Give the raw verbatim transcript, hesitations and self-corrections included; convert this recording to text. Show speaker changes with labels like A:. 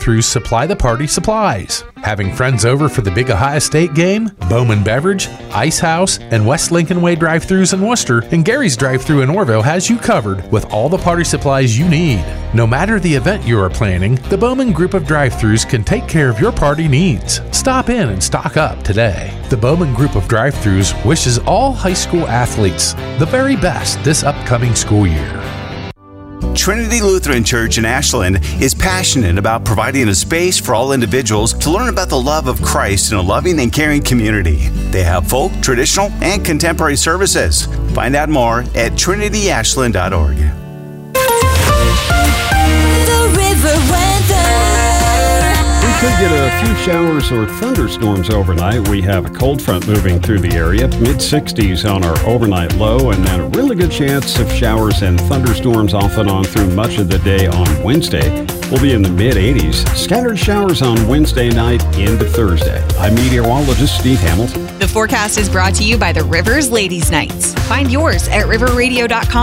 A: drive-thrus supply the party supplies. Having friends over for the big Ohio State game? Bowman Beverage, Ice House, and West Lincoln Way drive-thrus in Worcester and Gary's drive-thru in Orville has you covered with all the party supplies you need. No matter the event you are planning, the Bowman Group of drive-thrus can take care of your party needs. Stop in and stock up today. The Bowman Group of drive-thrus wishes all high school athletes the very best this upcoming school year.
B: Trinity Lutheran Church in Ashland is passionate about providing a space for all individuals to learn about the love of Christ in a loving and caring community. They have folk, traditional, and contemporary services. Find out more at trinity ashland dot org.
C: The River Weather.
D: We could get a few showers or thunderstorms overnight. We have a cold front moving through the area, mid sixties on our overnight low, and then a really good chance of showers and thunderstorms off and on through much of the day on Wednesday. We'll be in the mid eighties. Scattered showers on Wednesday night into Thursday. I'm meteorologist Steve Hamilton.
E: The forecast is brought to you by the Rivers Ladies Nights. Find yours at river radio dot com.